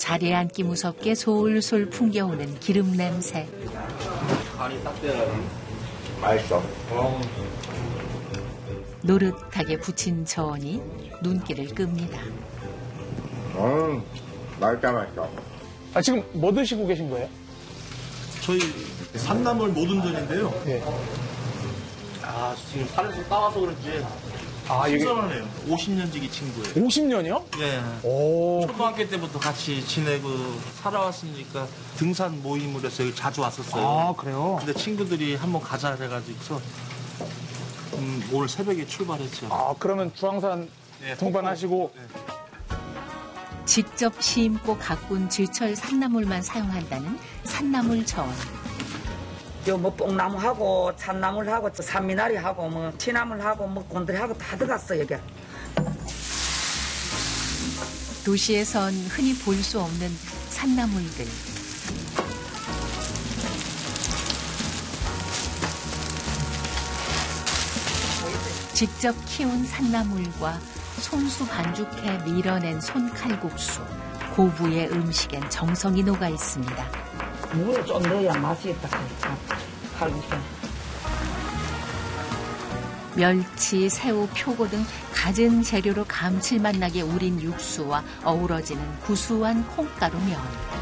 자리에 앉기 무섭게 솔솔 풍겨오는 기름 냄새. 간이 딱 돼가지고 맛있어. 노릇하게 부친 전이 눈길을 끕니다. 맛있어. 지금 뭐 드시고 계신 거예요? 저희 산나물 모둠전인데요. 네. 지금 산에서 따와서 그런지 이게 신선하네요. 50년 지기 친구예요. 50년이요? 예. 오. 초등학교 때부터 같이 지내고 살아왔으니까 등산 모임을 해서 여기 자주 왔었어요. 그래요? 근데 친구들이 한번 가자 해가지고 오늘 새벽에 출발했죠. 그러면 주황산 동반하시고. 직접 심고 가꾼 쥐철 산나물만 사용한다는 산나물전. 뭐 뽕나무하고 참나물하고 산미나리하고 뭐 티나물하고 뭐 곤드레하고 다 들어갔어 여기. 도시에선 흔히 볼 수 없는 산나물들. 직접 키운 산나물과 손수 반죽해 밀어낸 손칼국수. 고부의 음식엔 정성이 녹아 있습니다. 물을 좀 넣어야 맛이 있다. 칼국수. 멸치, 새우, 표고 등 갖은 재료로 감칠맛 나게 우린 육수와 어우러지는 구수한 콩가루면.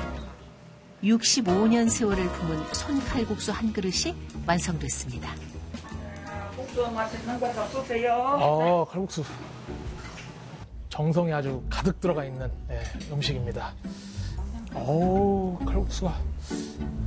65년 세월을 품은 손칼국수 한 그릇이 완성됐습니다. 국수 맛있는 거 잡수세요. 칼국수. 정성이 아주 가득 들어가 있는 음식입니다. 칼국수가